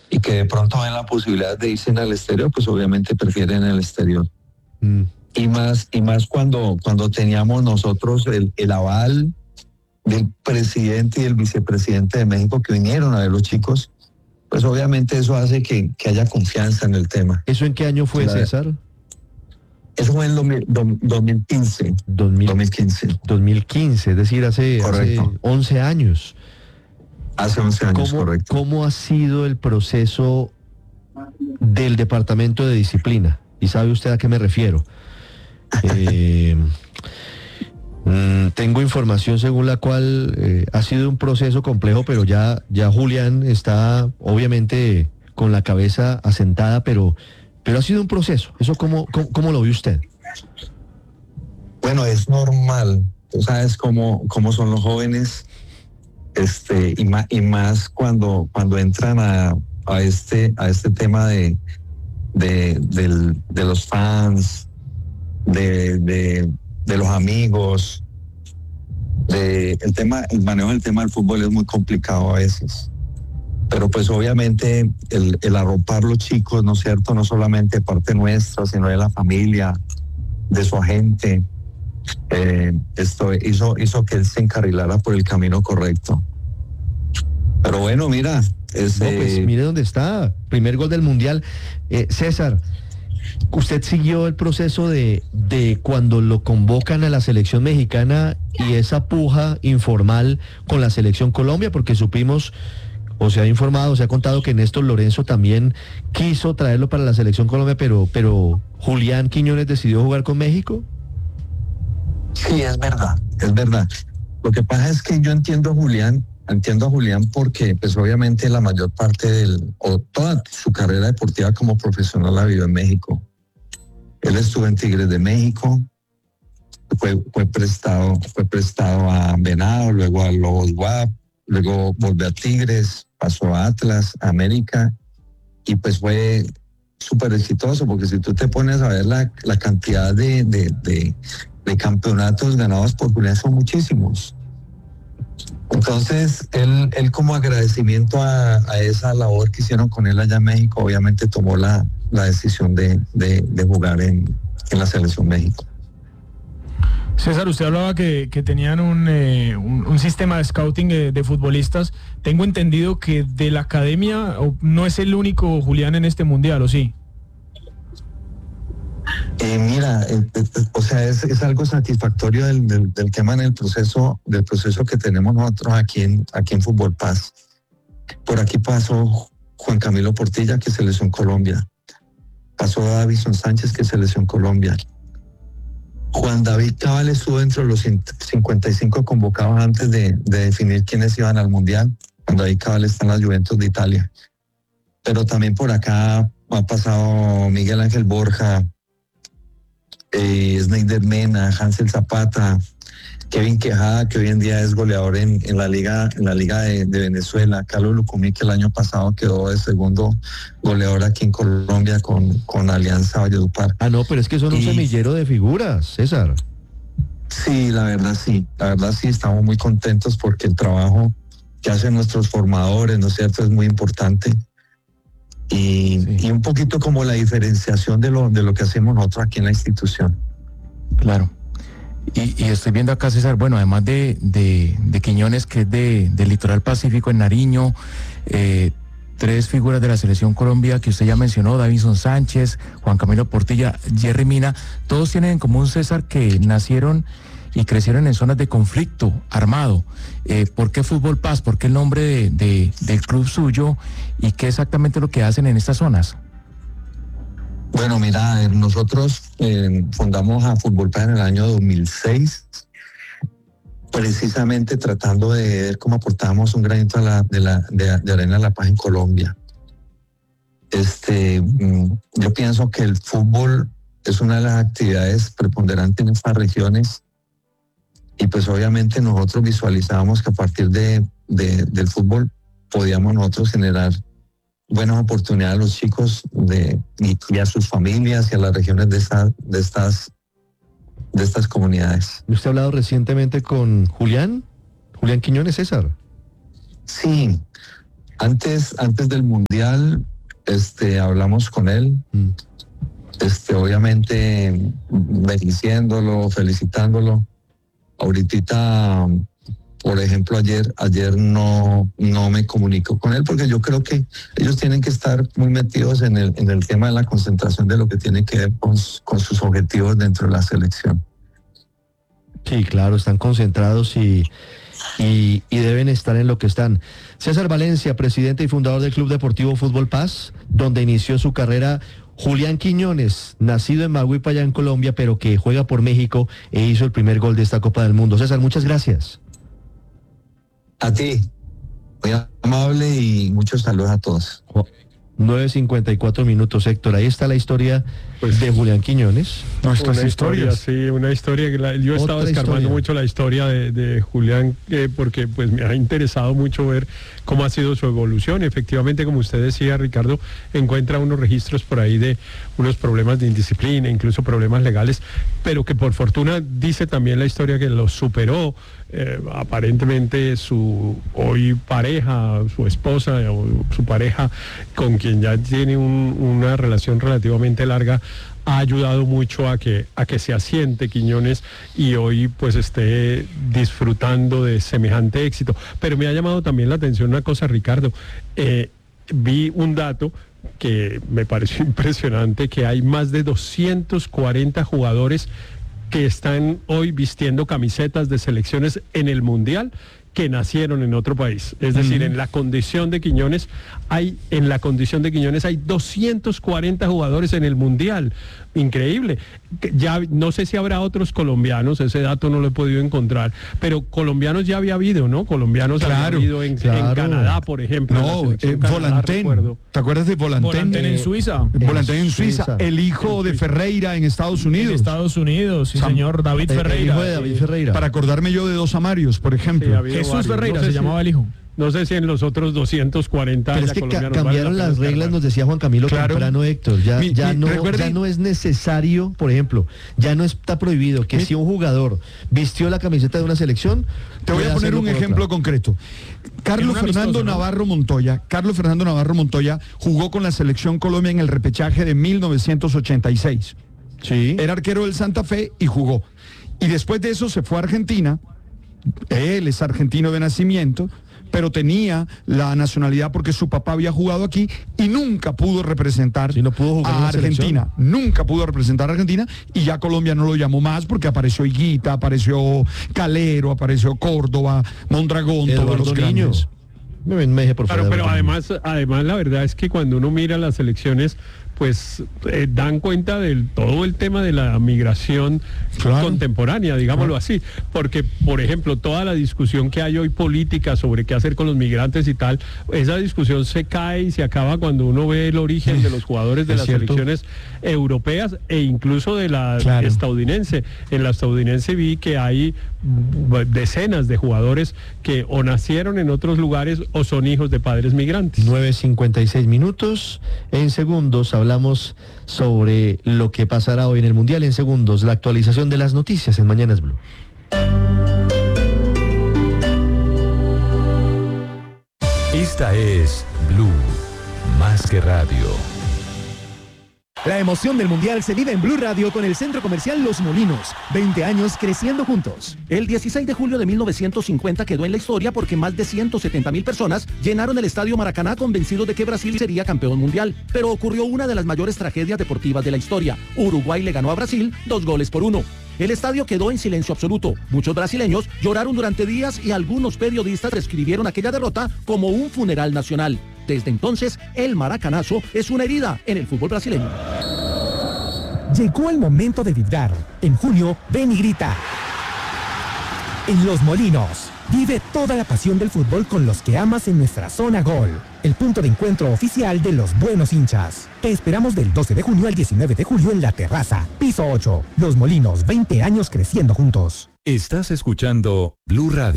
y que de pronto ven la posibilidad de irse al exterior, pues obviamente prefieren el exterior. Y más cuando teníamos nosotros el aval del presidente y el vicepresidente de México que vinieron a ver los chicos, pues obviamente eso hace que haya confianza en el tema. ¿Eso en qué año fue, César? Eso fue en 2015. 2015, es decir, hace 11 años. Hace 11 años, correcto. ¿Cómo ha sido el proceso del Departamento de Disciplina? ¿Y sabe usted a qué me refiero? Tengo información según la cual ha sido un proceso complejo, pero ya Julián está obviamente con la cabeza asentada, pero ha sido un proceso. ¿Eso cómo lo ve usted? Bueno, es normal. Tú sabes cómo son los jóvenes, y más cuando entran a este tema de los fans, de los amigos, el manejo del tema del fútbol es muy complicado a veces. Pero pues obviamente el arropar los chicos, ¿no es cierto? No solamente de parte nuestra, sino de la familia, de su agente, esto hizo que él se encarrilara por el camino correcto. Pero bueno, mira. Pues mire dónde está, primer gol del Mundial. César, ¿usted siguió el proceso de cuando lo convocan a la selección mexicana y esa puja informal con la selección Colombia? Porque supimos, o se ha informado, se ha contado que Néstor Lorenzo también quiso traerlo para la selección Colombia, pero Julián Quiñones decidió jugar con México. Sí, es verdad. Lo que pasa es que yo entiendo a Julián porque pues obviamente la mayor parte toda su carrera deportiva como profesional la vivió en México. Él estuvo en Tigres de México, fue prestado a Venado, luego a Lobos WAP, luego volvió a Tigres, pasó a Atlas, a América, y pues fue súper exitoso, porque si tú te pones a ver la cantidad de campeonatos ganados por Julián son muchísimos. Entonces, él como agradecimiento a esa labor que hicieron con él allá en México, obviamente tomó la decisión de jugar en la Selección México. César, usted hablaba que tenían un sistema de scouting de futbolistas. Tengo entendido que de la academia no es el único Julián en este mundial, ¿o sí? Mira, o sea, es algo satisfactorio del tema del proceso que tenemos nosotros aquí en Fútbol Paz. Por aquí pasó Juan Camilo Portilla, que es Selección Colombia. Pasó Davison Sánchez, que es Selección Colombia. Juan David Cabal estuvo dentro de los 55 convocados antes de definir quiénes iban al Mundial. Juan David Cabal está en la Juventus de Italia. Pero también por acá ha pasado Miguel Ángel Borja, Snyder Mena, Hansel Zapata, Kevin Quejada, que hoy en día es goleador en la liga de Venezuela, Carlos Lucumí, que el año pasado quedó de segundo goleador aquí en Colombia con Alianza Valledupar. No, pero es que son un semillero de figuras, César. Sí, la verdad sí, estamos muy contentos porque el trabajo que hacen nuestros formadores, ¿no es cierto?, es muy importante. Y un poquito como la diferenciación de lo que hacemos nosotros aquí en la institución. Claro. Y estoy viendo acá, César, bueno, además de Quiñones, que es del Litoral Pacífico en Nariño, 3 figuras de la Selección Colombia que usted ya mencionó, Davison Sánchez, Juan Camilo Portilla, Jerry Mina, todos tienen en común, César, que nacieron y crecieron en zonas de conflicto armado. ¿Por qué Fútbol Paz? ¿Por qué el nombre del club suyo? ¿Y qué exactamente es lo que hacen en estas zonas? Bueno, mira, nosotros fundamos a Fútbol Paz en el año 2006, precisamente tratando de ver cómo aportábamos un granito de arena a la paz en Colombia. Yo pienso que el fútbol es una de las actividades preponderantes en estas regiones, y pues obviamente nosotros visualizábamos que a partir del fútbol podíamos nosotros generar buenas oportunidades a los chicos y a sus familias y a las regiones de estas comunidades. ¿Usted ha hablado recientemente con Julián Quiñones, César? Sí, Antes del Mundial, hablamos con él, obviamente bendiciéndolo, felicitándolo. Ahorita, por ejemplo, ayer no me comunico con él porque yo creo que ellos tienen que estar muy metidos en el tema de la concentración de lo que tiene que ver con sus objetivos dentro de la selección. Sí, claro, están concentrados y deben estar en lo que están. César Valencia, presidente y fundador del Club Deportivo Fútbol Paz, donde inició su carrera Julián Quiñones, nacido en Maguipayá, en Colombia, pero que juega por México e hizo el primer gol de esta Copa del Mundo. César, muchas gracias. A ti, muy amable y muchos saludos a todos. 9:54 minutos, Héctor. Ahí está la historia de Julián Quiñones. Nuestras historias. Sí, una historia que yo he estado escarbando mucho la historia de Julián, porque pues me ha interesado mucho ver cómo ha sido su evolución. Efectivamente, como usted decía, Ricardo, encuentra unos registros por ahí de unos problemas de indisciplina, incluso problemas legales, pero que por fortuna dice también la historia que los superó. Aparentemente su hoy pareja, su esposa o su pareja, con quien ya tiene una relación relativamente larga, ha ayudado mucho a que se asiente Quiñones y hoy pues esté disfrutando de semejante éxito. Pero me ha llamado también la atención una cosa, Ricardo. Vi un dato que me pareció impresionante, que hay más de 240 jugadores que están hoy vistiendo camisetas de selecciones en el Mundial que nacieron en otro país. Es decir, en la condición de Quiñones hay 240 jugadores en el Mundial. Increíble. Ya no sé si habrá otros colombianos, ese dato no lo he podido encontrar, pero colombianos ya había habido, ¿no? Colombianos había habido en Canadá, por ejemplo. No, Volantén. ¿Te acuerdas de Volantén? Volantén en Suiza. Volantén en Suiza. El hijo de Ferreira en Estados Unidos. En Estados Unidos, sí, señor. David Ferreira. El hijo de David Ferreira. Para acordarme yo de dos Amarios, por ejemplo. Sí, Jesús Ferreira se llamaba el hijo. No sé si en los otros 240 pero es que cambiaron las reglas, nos decía Juan Camilo temprano, Héctor. Ya no es necesario, por ejemplo, ya no está prohibido que si un jugador vistió la camiseta de una selección. Te voy a poner un ejemplo concreto. Carlos Fernando Navarro Montoya jugó con la selección Colombia en el repechaje de 1986. Sí. Era arquero del Santa Fe y jugó. Y después de eso se fue a Argentina. Él es argentino de nacimiento, pero tenía la nacionalidad porque su papá había jugado aquí y nunca pudo representar a Argentina. Nunca pudo representar a Argentina y ya Colombia no lo llamó más porque apareció Higuita, apareció Calero, apareció Córdoba, Mondragón, todos los grandes. Claro, pero además la verdad es que cuando uno mira las elecciones, pues dan cuenta de todo el tema de la migración contemporánea, digámoslo así, porque, por ejemplo, toda la discusión que hay hoy política sobre qué hacer con los migrantes y tal, esa discusión se cae y se acaba cuando uno ve el origen de los jugadores de las selecciones europeas e incluso de la estadounidense. En la estadounidense vi que hay decenas de jugadores que o nacieron en otros lugares o son hijos de padres migrantes. 9:56 minutos. En segundos hablamos sobre lo que pasará hoy en el Mundial. En segundos, la actualización de las noticias en Mañanas Blue. Esta es Blue, más que radio. La emoción del Mundial se vive en Blue Radio con el Centro Comercial Los Molinos. 20 años creciendo juntos. El 16 de julio de 1950 quedó en la historia porque más de 170,000 personas llenaron el Estadio Maracaná convencidos de que Brasil sería campeón mundial. Pero ocurrió una de las mayores tragedias deportivas de la historia. Uruguay le ganó a Brasil 2-1. El estadio quedó en silencio absoluto. Muchos brasileños lloraron durante días y algunos periodistas describieron aquella derrota como un funeral nacional. Desde entonces, el maracanazo es una herida en el fútbol brasileño. Llegó el momento de vibrar. En junio, ven y grita. En Los Molinos, vive toda la pasión del fútbol con los que amas en nuestra zona Gol, el punto de encuentro oficial de los buenos hinchas. Te esperamos del 12 de junio al 19 de julio en La Terraza, piso 8. Los Molinos, 20 años creciendo juntos. Estás escuchando Blue Radio.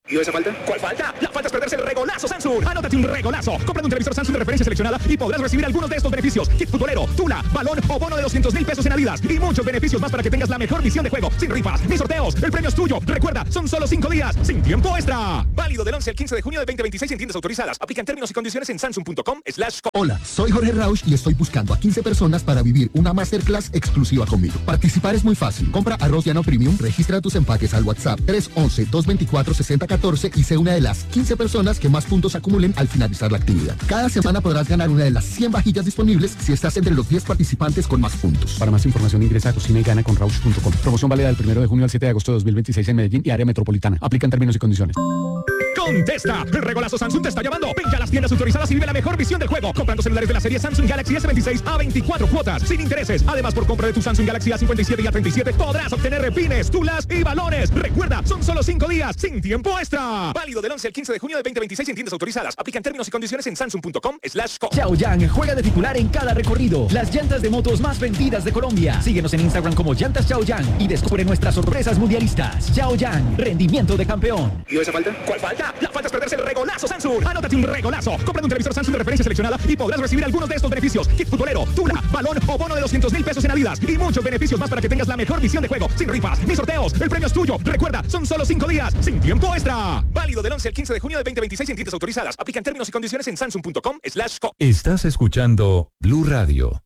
¿Vio esa falta? ¿Cuál falta? La falta es perderse el regolazo Samsung. Anótate un regolazo. Compra un televisor Samsung de referencia seleccionada y podrás recibir algunos de estos beneficios: kit futbolero, tula, balón o bono de 200,000 pesos en Adidas y muchos beneficios más para que tengas la mejor visión de juego, sin rifas ni sorteos. El premio es tuyo. Recuerda, son solo 5 días, sin tiempo extra. Válido del 11 al 15 de junio de 2026 en tiendas autorizadas. Aplican términos y condiciones en samsung.com/. Hola, soy Jorge Rausch y estoy buscando a 15 personas para vivir una masterclass exclusiva conmigo. Participar es muy fácil. Compra arroz llano premium, registra tus empaques al WhatsApp 311-224-6014 y sé una de las 15 personas que más puntos acumulen al finalizar la actividad. Cada semana podrás ganar una de las 100 vajillas disponibles si estás entre los 10 participantes con más puntos. Para más información ingresa a cocinayGanaconRausch.com. Promoción válida del 1 de junio al 7 de agosto de 2026 en Medellín y área metropolitana. Aplican términos y condiciones. ¡Contesta! El regolazo Samsung te está llamando. Ven ya a las tiendas autorizadas y vive la mejor visión del juego. Comprando celulares de la serie Samsung Galaxy S26 a 24 cuotas, sin intereses. Además, por compra de tu Samsung Galaxy A57 y A37 podrás obtener repines, tulas y balones. Recuerda, son solo 5 días, sin tiempo extra. Válido del 11 al 15 de junio de 2026 en tiendas autorizadas. Aplican términos y condiciones en samsung.com/co. Xiaoyang juega de titular en cada recorrido. Las llantas de motos más vendidas de Colombia. Síguenos en Instagram como Llantas Xiaoyang y descubre nuestras sorpresas mundialistas. Xiaoyang, rendimiento de campeón. ¿Vio esa falta? ¿Cuál falta? La falta es perderse el regolazo Samsung. Anótate un regolazo. Compra un televisor Samsung de referencia seleccionada y podrás recibir algunos de estos beneficios: kit futbolero, tula, balón o bono de 200,000 pesos en Adidas y muchos beneficios más para que tengas la mejor visión de juego, sin rifas ni sorteos. El premio es tuyo. Recuerda, son solo 5 días, sin tiempo extra. Válido del 11 al 15 de junio de 2026 en tiendas autorizadas. Aplican términos y condiciones en samsung.com/co. Estás escuchando Blue Radio.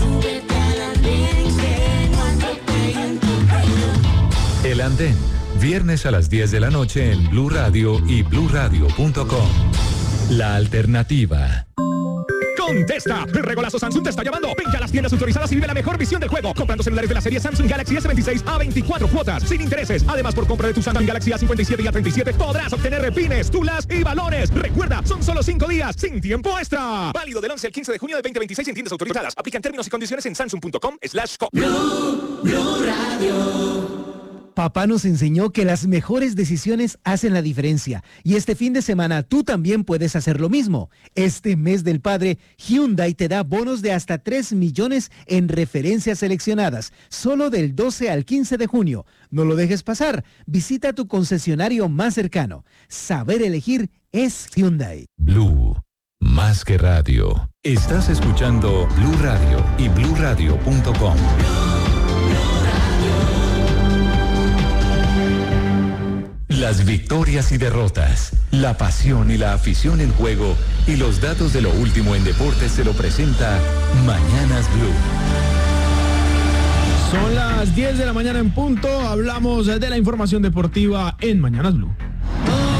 El Andén, viernes a las 10 de la noche en Blue Radio y bluradio.com. La alternativa. ¡Contesta! El regolazo Samsung te está llamando. Ven ya a las tiendas autorizadas y vive la mejor visión del juego. Comprando celulares de la serie Samsung Galaxy S26 a 24 cuotas, sin intereses. Además, por compra de tu Samsung Galaxy A57 y A37 podrás obtener repines, tulas y balones. Recuerda, son solo 5 días, sin tiempo extra. Válido del 11 al 15 de junio de 2026 en tiendas autorizadas. Aplican términos y condiciones en samsung.com/co. Blue Radio. Papá nos enseñó que las mejores decisiones hacen la diferencia y este fin de semana tú también puedes hacer lo mismo. Este mes del padre, Hyundai te da bonos de hasta 3 millones en referencias seleccionadas, solo del 12 al 15 de junio. No lo dejes pasar, visita tu concesionario más cercano. Saber elegir es Hyundai. Blue, más que radio. Estás escuchando Blue Radio y bluradio.com. Las victorias y derrotas, la pasión y la afición en juego y los datos de lo último en deportes se lo presenta Mañanas Blue. Son las 10 de la mañana en punto, hablamos de la información deportiva en Mañanas Blue.